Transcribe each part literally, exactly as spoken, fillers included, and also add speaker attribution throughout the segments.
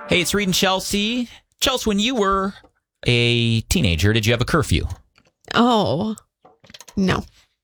Speaker 1: Hey, it's Reed and Chelsea. Chelsea, when you were a teenager, did you have a curfew?
Speaker 2: Oh, no.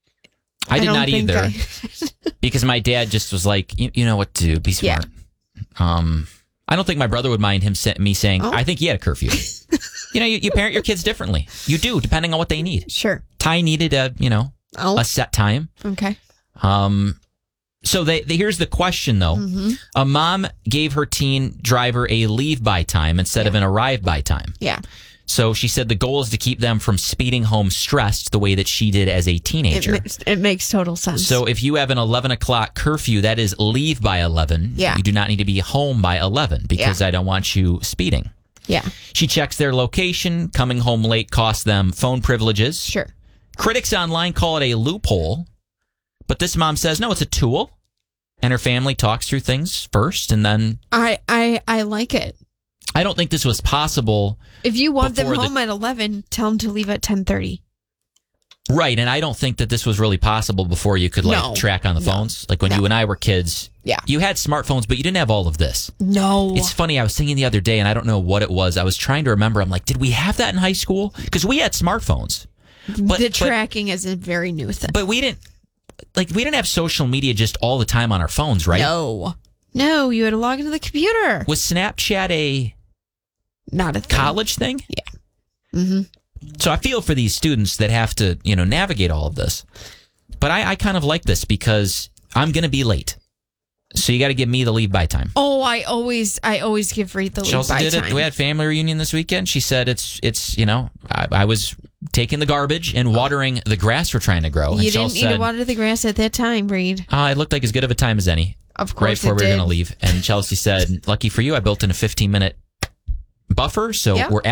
Speaker 1: I did
Speaker 2: I
Speaker 1: not either.
Speaker 2: I...
Speaker 1: because my dad just was like, you, you know what to do. Be smart. Yeah. Um, I don't think my brother would mind him sa- me saying, oh. I think he had a curfew. you know, you, you parent your kids differently. You do, depending on what they need.
Speaker 2: Sure.
Speaker 1: Ty needed a, you know,
Speaker 2: oh.
Speaker 1: a set time.
Speaker 2: Okay.
Speaker 1: Um, so they, they, here's the question, though.
Speaker 2: Mm-hmm.
Speaker 1: A mom gave her teen driver a leave-by time instead yeah. of an arrive-by time.
Speaker 2: Yeah.
Speaker 1: So she said the goal is to keep them from speeding home stressed the way that she did as a teenager.
Speaker 2: It, ma- it makes total sense.
Speaker 1: So if you have an eleven o'clock curfew, that is leave by eleven.
Speaker 2: Yeah.
Speaker 1: You do not need to be home by eleven because yeah. I don't want you speeding.
Speaker 2: Yeah.
Speaker 1: She checks their location. Coming home late costs them phone privileges.
Speaker 2: Sure.
Speaker 1: Critics online call it a loophole, but this mom says, no, it's a tool. And her family talks through things first and then...
Speaker 2: I, I, I like it.
Speaker 1: I don't think this was possible.
Speaker 2: If you want them
Speaker 1: the,
Speaker 2: home at eleven, tell them to leave at ten thirty.
Speaker 1: Right, and I don't think that this was really possible before you could like
Speaker 2: no.
Speaker 1: track on the
Speaker 2: no.
Speaker 1: phones. Like when
Speaker 2: no.
Speaker 1: you and I were kids,
Speaker 2: yeah.
Speaker 1: you had smartphones, but you didn't have all of this.
Speaker 2: No.
Speaker 1: It's funny, I was thinking the other day, and I don't know what it was. I was trying to remember. I'm like, did we have that in high school? Because we had smartphones.
Speaker 2: But, the tracking but, is a very new thing.
Speaker 1: But we didn't, like, we didn't have social media just all the time on our phones, right?
Speaker 2: No. No, you had to log into the computer.
Speaker 1: Was Snapchat a...
Speaker 2: Not a thing.
Speaker 1: College thing?
Speaker 2: Yeah. Mm-hmm.
Speaker 1: So I feel for these students that have to, you know, navigate all of this. But I, I kind of like this because I'm going to be late. So you got to give me the leave by time.
Speaker 2: Oh, I always I always give Reed the leave
Speaker 1: Chelsea
Speaker 2: by
Speaker 1: did
Speaker 2: time.
Speaker 1: It. We had family reunion this weekend. She said it's, it's you know, I, I was taking the garbage and watering the grass we're trying to grow.
Speaker 2: You
Speaker 1: and
Speaker 2: didn't
Speaker 1: Chelsea
Speaker 2: need
Speaker 1: said,
Speaker 2: to water the grass at that time, Reed.
Speaker 1: Uh, it looked like as good of a time as any.
Speaker 2: Of course
Speaker 1: Right before
Speaker 2: it
Speaker 1: we were
Speaker 2: did.
Speaker 1: going to leave. And Chelsea said, lucky for you, I built in a fifteen minute buffer. So
Speaker 2: yeah.
Speaker 1: we're